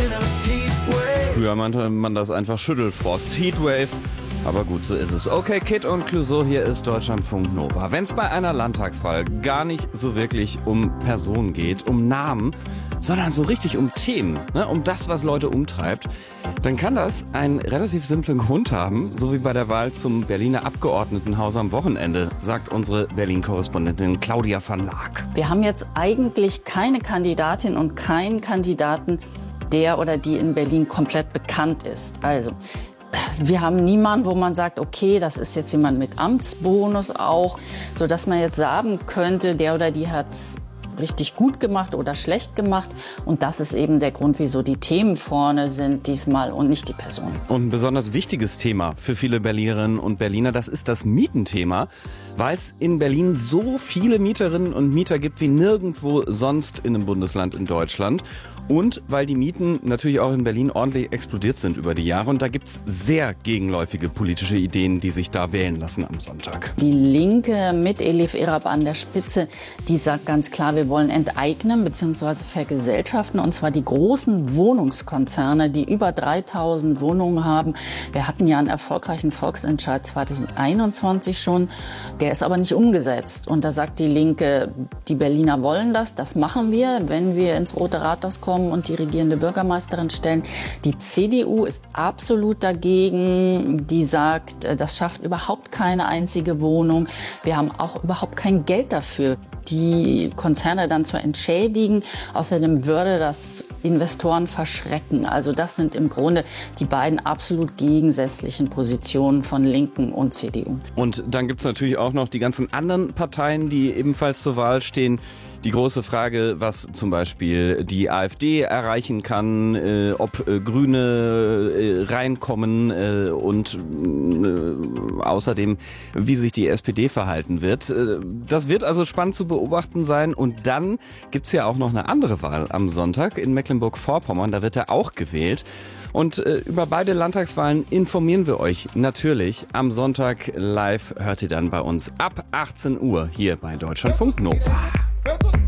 Früher nannte man das einfach Schüttelfrost, Heatwave. Aber gut, so ist es. Okay, Kid und Clouseau, hier ist Deutschlandfunk Nova. Wenn es bei einer Landtagswahl gar nicht so wirklich um Personen geht, um Namen, sondern so richtig um Themen, ne, um das, was Leute umtreibt, dann kann das einen relativ simplen Grund haben, so wie bei der Wahl zum Berliner Abgeordnetenhaus am Wochenende, sagt unsere Berlin-Korrespondentin Claudia van Laak. Wir haben jetzt eigentlich keine Kandidatin und keinen Kandidaten, der oder die in Berlin komplett bekannt ist. Also, wir haben niemanden, wo man sagt, okay, das ist jetzt jemand mit Amtsbonus auch, sodass man jetzt sagen könnte, der oder die hat's richtig gut gemacht oder schlecht gemacht. Und das ist eben der Grund, wieso die Themen vorne sind diesmal und nicht die Person. Und ein besonders wichtiges Thema für viele Berlinerinnen und Berliner, das ist das Mietenthema, weil es in Berlin so viele Mieterinnen und Mieter gibt wie nirgendwo sonst in einem Bundesland in Deutschland. Und weil die Mieten natürlich auch in Berlin ordentlich explodiert sind über die Jahre. Und da gibt's sehr gegenläufige politische Ideen, die sich da wählen lassen am Sonntag. Die Linke mit Elif Erab an der Spitze, die sagt ganz klar, wir wollen enteignen bzw. vergesellschaften. Und zwar die großen Wohnungskonzerne, die über 3000 Wohnungen haben. Wir hatten ja einen erfolgreichen Volksentscheid 2021 schon. Der ist aber nicht umgesetzt. Und da sagt die Linke, die Berliner wollen das machen wir, wenn wir ins Rote Rathaus kommen und die regierende Bürgermeisterin stellen. Die CDU ist absolut dagegen. Die sagt, das schafft überhaupt keine einzige Wohnung. Wir haben auch überhaupt kein Geld dafür, die Konzerne dann zu entschädigen. Außerdem würde das Investoren verschrecken. Also das sind im Grunde die beiden absolut gegensätzlichen Positionen von Linken und CDU. Und dann gibt's natürlich auch noch die ganzen anderen Parteien, die ebenfalls zur Wahl stehen. Die große Frage, was zum Beispiel die AfD erreichen kann, ob Grüne reinkommen und außerdem, wie sich die SPD verhalten wird. Das wird also spannend zu beobachten sein. Und dann gibt's ja auch noch eine andere Wahl am Sonntag in Mecklenburg-Vorpommern. Da wird er auch gewählt. Und über beide Landtagswahlen informieren wir euch natürlich. Am Sonntag live hört ihr dann bei uns ab 18 Uhr hier bei Deutschlandfunk Nova.